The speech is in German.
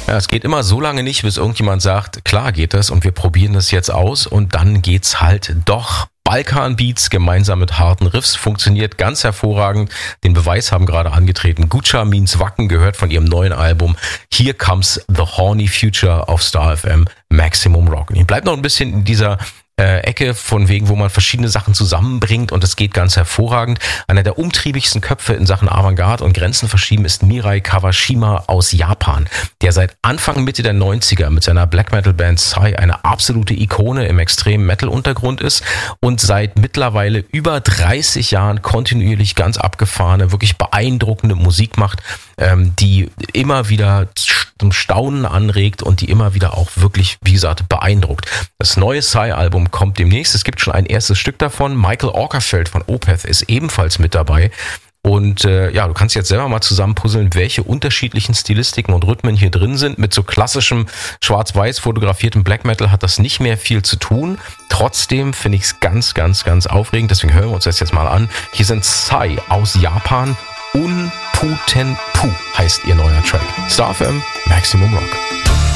Ja, es geht immer so lange nicht, bis irgendjemand sagt, klar geht das und wir probieren das jetzt aus und dann geht's halt doch. Balkan Beats gemeinsam mit harten Riffs funktioniert ganz hervorragend. Den Beweis haben gerade angetreten. Gucci Means Wacken gehört von ihrem neuen Album Here Comes the Horny Future auf Star FM Maximum Rock. Und ich bleib noch ein bisschen in dieser Ecke von wegen, wo man verschiedene Sachen zusammenbringt und es geht ganz hervorragend. Einer der umtriebigsten Köpfe in Sachen Avantgarde und Grenzen verschieben ist Mirai Kawashima aus Japan, der seit Anfang Mitte der 90er mit seiner Black Metal Band Psy eine absolute Ikone im extremen Metal Untergrund ist und seit mittlerweile über 30 Jahren kontinuierlich ganz abgefahrene, wirklich beeindruckende Musik macht, die immer wieder zum Staunen anregt und die immer wieder auch wirklich, wie gesagt, beeindruckt. Das neue Psy-Album kommt demnächst. Es gibt schon ein erstes Stück davon. Michael Aukerfeld von Opeth ist ebenfalls mit dabei. Und du kannst jetzt selber mal zusammenpuzzeln, welche unterschiedlichen Stilistiken und Rhythmen hier drin sind. Mit so klassischem schwarz-weiß fotografiertem Black Metal hat das nicht mehr viel zu tun. Trotzdem finde ich es ganz, ganz, ganz aufregend. Deswegen hören wir uns das jetzt mal an. Hier sind Psy aus Japan. Unputenpu heißt ihr neuer Track. Star FM, Maximum Rock.